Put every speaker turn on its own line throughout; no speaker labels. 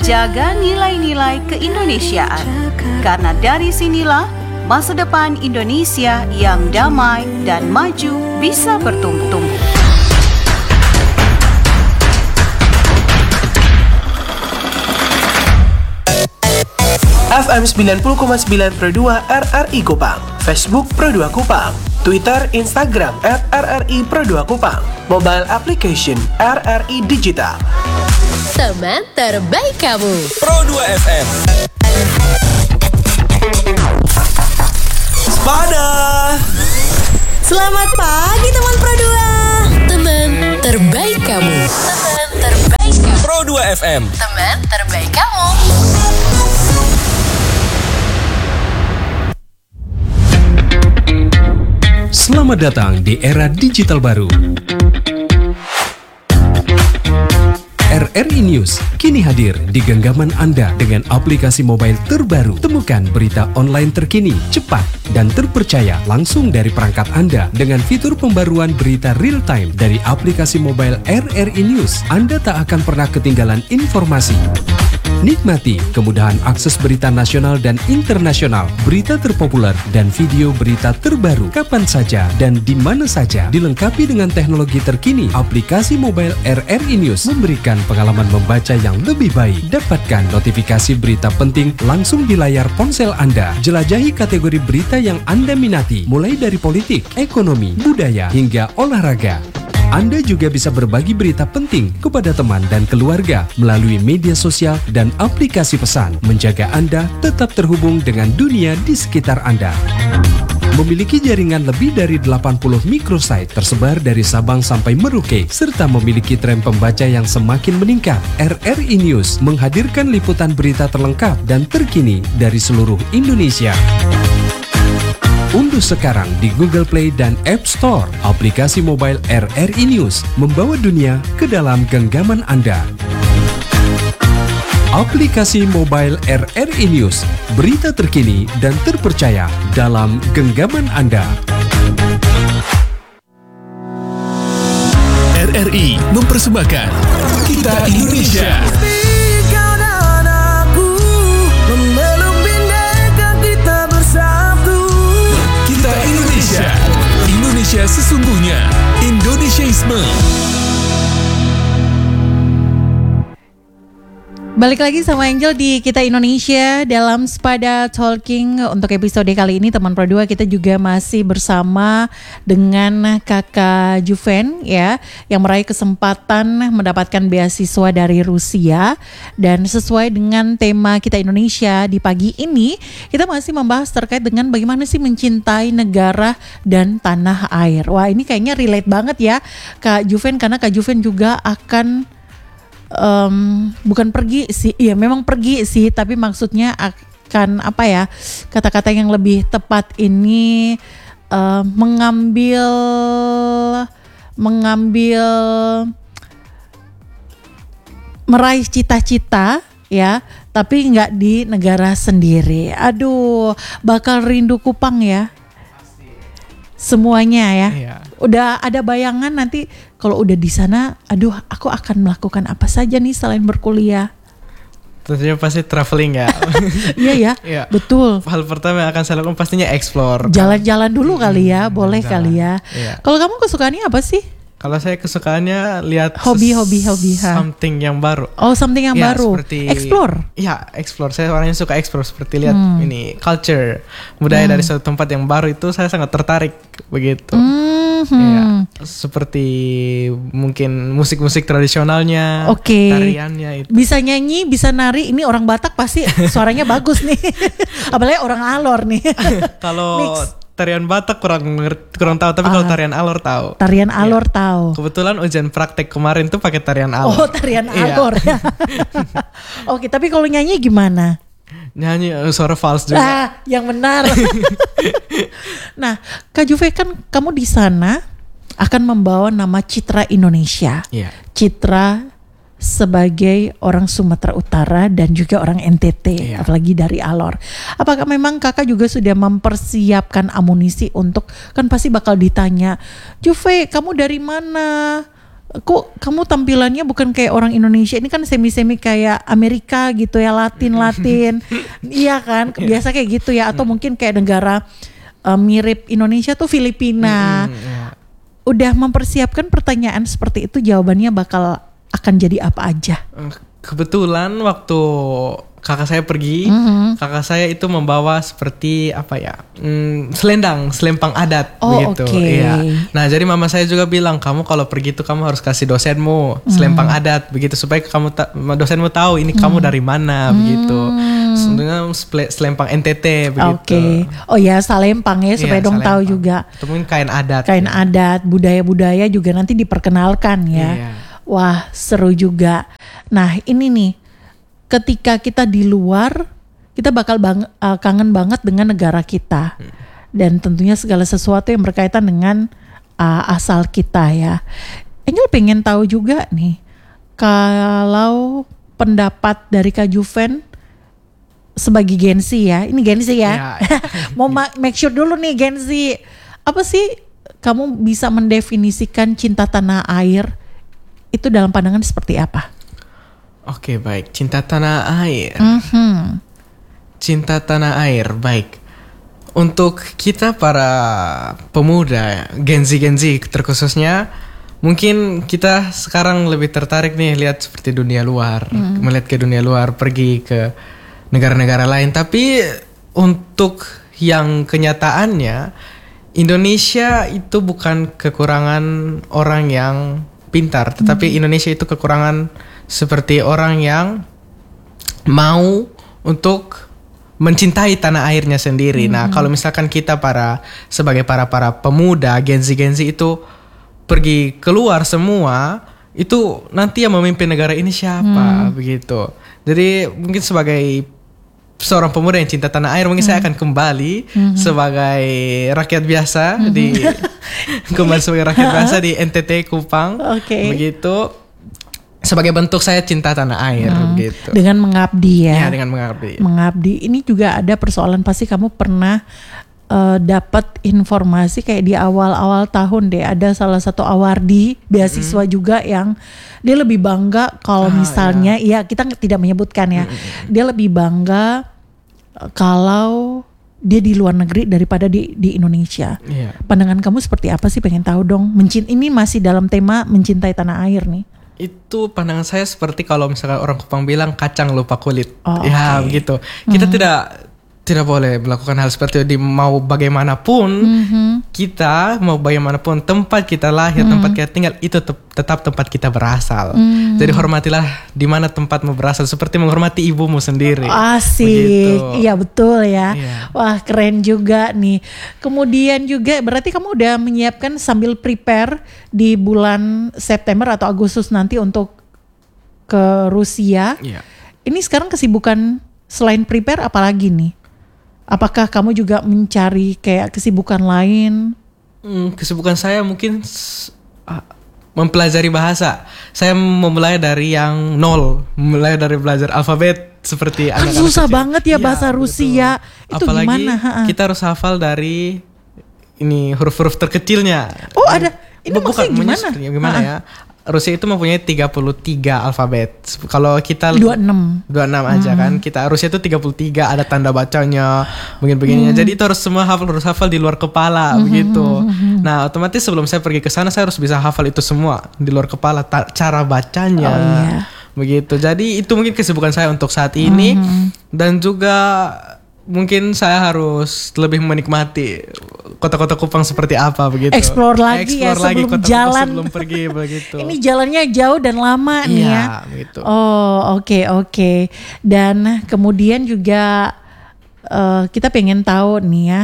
Jaga nilai-nilai keindonesiaan, karena dari sinilah masa depan Indonesia yang damai dan maju bisa bertumbuh.
FM 90,9 Pro 2 RRI Kupang, Facebook Pro 2 Kupang, Twitter, Instagram @RRI Pro 2 Kupang, mobile application RRI Digital.
Teman terbaik kamu,
Pro 2 FM. Sepada.
Selamat pagi teman Pro 2.
Teman terbaik kamu, teman terbaik kamu,
Pro 2 FM.
teman terbaik kamu.
Selamat datang di era digital baru. RRI News kini hadir di genggaman Anda dengan aplikasi mobile terbaru. Temukan berita online terkini, cepat, dan terpercaya langsung dari perangkat Anda dengan fitur pembaruan berita real time dari aplikasi mobile RRI News. Anda tak akan pernah ketinggalan informasi. Nikmati kemudahan akses berita nasional dan internasional, berita terpopuler, dan video berita terbaru kapan saja dan di mana saja. Dilengkapi dengan teknologi terkini, aplikasi mobile RRI News memberikan pengalaman membaca yang lebih baik. Dapatkan notifikasi berita penting langsung di layar ponsel Anda. Jelajahi kategori berita yang Anda minati, mulai dari politik, ekonomi, budaya, hingga olahraga. Anda juga bisa berbagi berita penting kepada teman dan keluarga melalui media sosial dan aplikasi pesan, menjaga Anda tetap terhubung dengan dunia di sekitar Anda. Memiliki jaringan lebih dari 80 microsite tersebar dari Sabang sampai Merauke, serta memiliki tren pembaca yang semakin meningkat. RRI News menghadirkan liputan berita terlengkap dan terkini dari seluruh Indonesia. Unduh sekarang di Google Play dan App Store aplikasi mobile RRI News, membawa dunia ke dalam genggaman Anda. Aplikasi mobile RRI News, berita terkini dan terpercaya dalam genggaman Anda.
RRI mempersembahkan Kita Indonesia. Indonesia sesungguhnya, Indonesiaisme.
Balik lagi sama Angel di Kita Indonesia dalam Sepada Talking. Untuk episode kali ini teman Pro 2 kita juga masih bersama dengan Kakak Juven ya, yang meraih kesempatan mendapatkan beasiswa dari Rusia. Dan sesuai dengan tema Kita Indonesia di pagi ini, kita masih membahas terkait dengan bagaimana sih mencintai negara dan tanah air. Wah, ini kayaknya relate banget ya Kak Juven, karena Kak Juven juga akan bukan pergi sih, iya memang pergi sih, tapi maksudnya akan apa ya, kata-kata yang lebih tepat ini mengambil meraih cita-cita ya, tapi nggak di negara sendiri. Aduh, bakal rindu Kupang ya. Semuanya ya. Iya. Udah ada bayangan nanti kalau udah di sana, aduh aku akan melakukan apa saja nih selain berkuliah.
Tentunya pasti traveling ya.
Iya ya, betul.
Hal pertama yang akan saya lakukan pastinya explore.
Jalan-jalan dulu kali ya, boleh kali ya.
Iya.
Kalau kamu kesukaannya apa sih?
Kalau saya kesukaannya lihat
hobi.
Something yang baru.
Oh, something yang baru.
Seperti,
explore.
Iya, explore. Saya orangnya suka explore, seperti lihat ini culture, budaya dari suatu tempat yang baru itu saya sangat tertarik begitu. Ya, seperti mungkin musik-musik tradisionalnya, tariannya itu.
Bisa nyanyi, bisa nari. Ini orang Batak pasti suaranya bagus nih. Apalagi orang Alor nih.
Kalau tarian Batak kurang tahu, tapi kalau tarian Alor tahu.
Tarian Alor tahu.
Kebetulan ujian praktek kemarin tuh pakai tarian Alor.
Oh, tarian Alor ya. Oke, tapi kalau nyanyi gimana?
Nyanyi suara fals juga.
Yang benar. Nah, Kak Juve, kan kamu di sana akan membawa nama citra Indonesia.
Iya.
Citra sebagai orang Sumatera Utara dan juga orang NTT, apalagi dari Alor. Apakah memang kakak juga sudah mempersiapkan amunisi untuk, kan pasti bakal ditanya, Juve kamu dari mana? kok kamu tampilannya bukan kayak orang Indonesia, ini kan semi-semi kayak Amerika gitu ya, Latin. Iya kan, biasa kayak gitu ya, atau mungkin kayak negara mirip Indonesia tuh Filipina. Udah mempersiapkan pertanyaan seperti itu, jawabannya bakal akan jadi apa aja?
Kebetulan waktu kakak saya pergi, kakak saya itu membawa seperti apa ya, selempang adat begitu.
Okay.
Iya. Nah jadi mama saya juga bilang, kamu kalau pergi itu kamu harus kasih dosenmu selempang adat begitu, supaya kamu dosenmu tahu ini kamu dari mana begitu. Dengan selempang NTT begitu.
Oke. Oh ya, salempang ya, supaya dong tahu juga.
Itu mungkin kain adat.
Kain adat, budaya-budaya juga nanti diperkenalkan ya.
Iya.
Wah, seru juga. Nah, ini nih, ketika kita di luar, kita bakal kangen banget dengan negara kita. Dan tentunya segala sesuatu yang berkaitan dengan asal kita ya. Angel pengen tahu juga nih, kalau pendapat dari Kak Juven sebagai Gen Z ya, ini Gen Z ya. Mau make sure dulu nih Gen Z, apa sih kamu bisa mendefinisikan cinta tanah air itu dalam pandangan seperti apa?
Oke, baik, cinta tanah air. Cinta tanah air, baik. Untuk kita para pemuda Gen Z terkhususnya, mungkin kita sekarang lebih tertarik nih lihat seperti dunia luar, melihat ke dunia luar, pergi ke negara-negara lain. Tapi untuk yang kenyataannya, Indonesia itu bukan kekurangan orang yang pintar, tetapi Indonesia itu kekurangan seperti orang yang mau untuk mencintai tanah airnya sendiri. Nah, kalau misalkan kita sebagai para pemuda Gen Z itu pergi keluar semua, itu nanti yang memimpin negara ini siapa begitu. Jadi mungkin sebagai seorang pemuda yang cinta tanah air, mungkin saya akan kembali sebagai rakyat biasa kembali sebagai rakyat biasa di NTT Kupang, begitu, sebagai bentuk saya cinta tanah air gitu.
Dengan mengabdi ya.
Ya, dengan mengabdi.
Mengabdi ini juga ada persoalan, pasti kamu pernah dapat informasi kayak di awal-awal tahun deh, ada salah satu awardi beasiswa juga yang dia lebih bangga kalau misalnya ya kita tidak menyebutkan ya, dia lebih bangga kalau dia di luar negeri daripada di Indonesia. Pandangan kamu seperti apa sih, pengen tahu dong. Ini masih dalam tema mencintai tanah air nih.
Itu pandangan saya seperti kalau misalkan orang Kupang bilang kacang lupa kulit. Begitu. Kita tidak boleh melakukan hal seperti itu. Mau bagaimanapun kita, mau bagaimanapun tempat kita lahir, tempat kita tinggal, itu tetap tempat kita berasal. Jadi hormatilah di mana tempatmu berasal, seperti menghormati ibumu sendiri.
Asik.
Begitu.
Iya betul ya. Wah, keren juga nih. Kemudian juga berarti kamu udah menyiapkan sambil prepare di bulan September atau Agustus nanti untuk ke Rusia. Ini sekarang kesibukan selain prepare apa lagi nih? Apakah kamu juga mencari kayak kesibukan lain?
Kesibukan saya mungkin mempelajari bahasa. Saya memulai dari yang nol, mulai dari belajar alfabet seperti anak-anak
susah
kecil.
banget ya bahasa Rusia. Itu
apalagi
gimana?
Kita harus hafal dari ini huruf-huruf terkecilnya.
Oh ada. Ini
bukan
maksudnya
gimana ya? Rusia itu mempunyai 33 alfabet. Kalau kita
26
aja kan. Kita Rusia itu 33, ada tanda bacanya, begini-begininya. Jadi itu harus semua harus hafal di luar kepala begitu. Nah, otomatis sebelum saya pergi ke sana saya harus bisa hafal itu semua di luar kepala, cara bacanya. Begitu. Jadi itu mungkin kesibukan saya untuk saat ini. Dan juga mungkin saya harus lebih menikmati kota-kota Kupang seperti apa begitu.
Explore lagi sebelum
kota-kota
jalan.
Sebelum pergi begitu.
Ini jalannya jauh dan lama nih ya.
Begitu.
Oh, oke. Dan kemudian juga kita pengen tahu nih ya,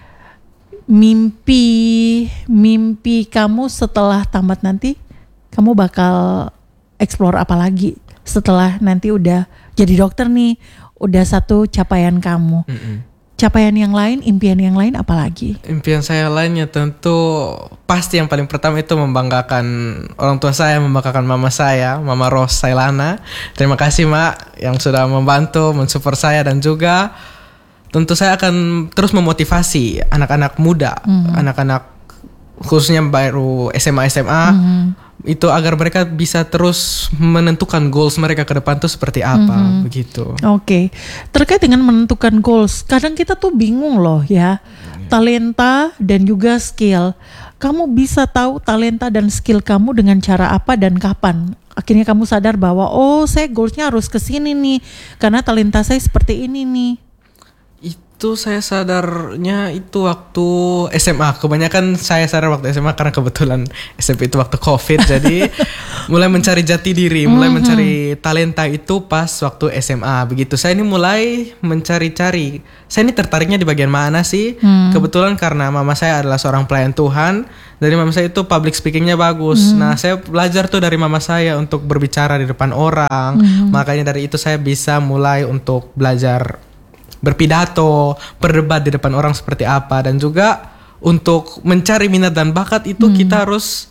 mimpi kamu setelah tamat nanti, kamu bakal explore apa lagi setelah nanti udah jadi dokter nih? Udah satu capaian kamu. Capaian yang lain, impian yang lain apa lagi?
Impian saya lainnya tentu pasti yang paling pertama itu membanggakan orang tua saya, membanggakan mama saya, Mama Ros Sailana. Terima kasih Mak yang sudah membantu, mensupport saya, dan juga tentu saya akan terus memotivasi anak-anak muda, anak-anak khususnya baru SMA, itu agar mereka bisa terus menentukan goals mereka ke depan tuh seperti apa begitu.
Oke. Terkait dengan menentukan goals, kadang kita tuh bingung loh ya. Talenta dan juga skill. Kamu bisa tahu talenta dan skill kamu dengan cara apa dan kapan? Akhirnya kamu sadar bahwa saya goalsnya harus ke sini nih karena talenta saya seperti ini nih.
Itu saya sadarnya itu waktu SMA. Kebanyakan saya sadar waktu SMA karena kebetulan SMP itu waktu COVID. Jadi mulai mencari jati diri, mulai mencari talenta itu pas waktu SMA. Begitu saya ini mulai mencari-cari. Saya ini tertariknya di bagian mana sih? Kebetulan karena mama saya adalah seorang pelayan Tuhan. Dari mama saya itu public speakingnya bagus. Nah saya belajar tuh dari mama saya untuk berbicara di depan orang. Makanya dari itu saya bisa mulai untuk belajar berpidato, berdebat di depan orang seperti apa. Dan juga untuk mencari minat dan bakat itu kita harus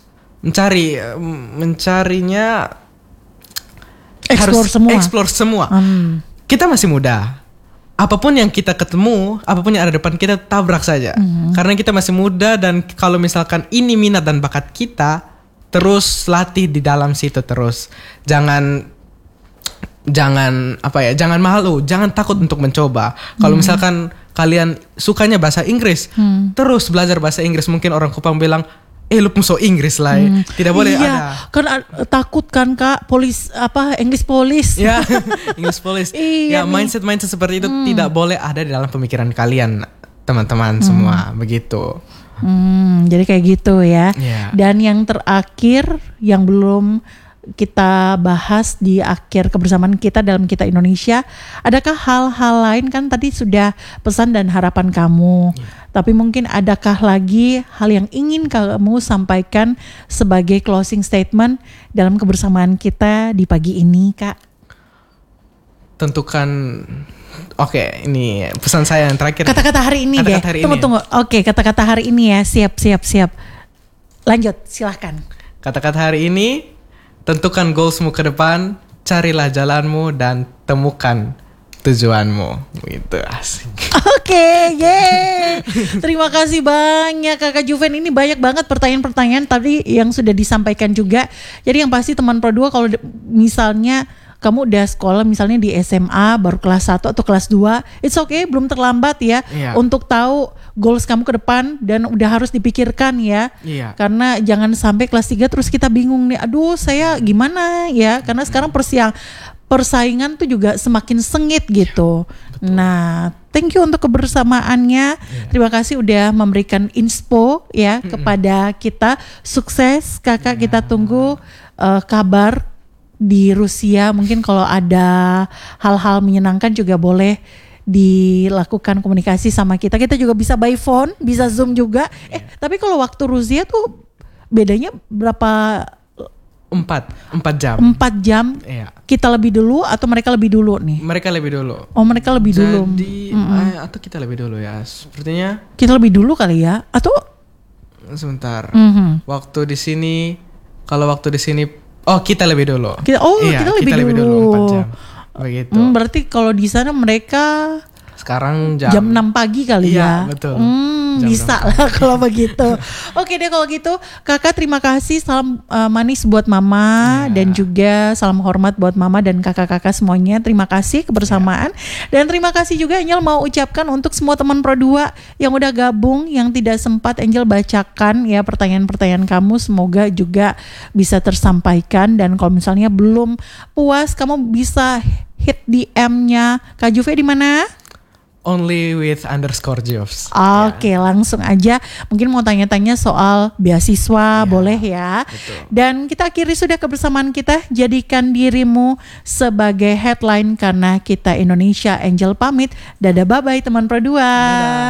mencarinya explore semua. Kita masih muda. Apapun yang kita ketemu, apapun yang ada depan kita, tabrak saja. Karena kita masih muda dan kalau misalkan ini minat dan bakat kita, terus latih di dalam situ terus. Jangan malu, jangan takut untuk mencoba. Kalau misalkan kalian sukanya bahasa Inggris, terus belajar bahasa Inggris. Mungkin orang Kupang bilang, lu musuh Inggris lah. Tidak boleh ada.
Kan takut kan Kak, English police.
Ya, English police. Ya, mindset seperti itu tidak boleh ada di dalam pemikiran kalian, teman-teman semua, begitu.
Jadi kayak gitu ya.
Yeah.
Dan yang terakhir yang belum kita bahas di akhir kebersamaan kita dalam Kita Indonesia, adakah hal-hal lain? Kan tadi sudah pesan dan harapan kamu, tapi mungkin adakah lagi hal yang ingin kamu sampaikan sebagai closing statement dalam kebersamaan kita di pagi ini, Kak?
Tentukan. Oke, ini pesan saya yang terakhir.
Kata-kata hari ini deh. Tunggu. Oke, kata-kata hari ini ya. Siap. Lanjut, silahkan.
Kata-kata hari ini, tentukan goalsmu ke depan, carilah jalanmu dan temukan tujuanmu. Gitu, asik.
Oke, yeay. Terima kasih banyak Kakak Juven. Ini banyak banget pertanyaan-pertanyaan tadi yang sudah disampaikan juga. Jadi yang pasti teman Pro 2 kalau misalnya kamu udah sekolah misalnya di SMA baru kelas 1 atau kelas 2, it's okay, belum terlambat ya untuk tahu goals kamu ke depan dan udah harus dipikirkan ya. Karena jangan sampai kelas 3 terus kita bingung nih, aduh saya gimana ya, karena sekarang persaingan tuh juga semakin sengit gitu. Nah, thank you untuk kebersamaannya. Terima kasih udah memberikan inspo ya kepada kita. Sukses Kakak, kita tunggu kabar di Rusia. Mungkin kalau ada hal-hal menyenangkan juga boleh dilakukan komunikasi sama kita. Kita juga bisa by phone, bisa Zoom juga. Tapi kalau waktu Rusia tuh bedanya berapa?
4 jam.
4 jam.
Iya.
Kita lebih dulu atau mereka lebih dulu nih?
Mereka lebih dulu.
Oh, mereka lebih dulu.
Jadi atau kita lebih dulu ya. Sepertinya
kita lebih dulu kali ya. Atau
sebentar. Waktu di sini, kalau waktu di sini kita lebih dulu.
Kita lebih dulu
4 jam. Begitu.
Berarti kalau di sana mereka
sekarang jam
6 pagi kali ya.
Betul.
Bisa lah kalau begitu. Oke deh kalau gitu. Kakak terima kasih. Salam manis buat mama dan juga salam hormat buat mama dan kakak-kakak semuanya. Terima kasih kebersamaan. Dan terima kasih juga Angel mau ucapkan untuk semua teman Pro 2 yang udah gabung, yang tidak sempat Angel bacakan ya pertanyaan-pertanyaan kamu. Semoga juga bisa tersampaikan. Dan kalau misalnya belum puas, kamu bisa hit DM-nya Kak Juve di mana?
Only with _jobs.
Oke, langsung aja. Mungkin mau tanya-tanya soal beasiswa, boleh ya.
Betul.
Dan kita akhiri sudah kebersamaan kita. Jadikan dirimu sebagai headline karena Kita Indonesia. Angel pamit. Dadah, bye-bye teman Pro 2. Dadah.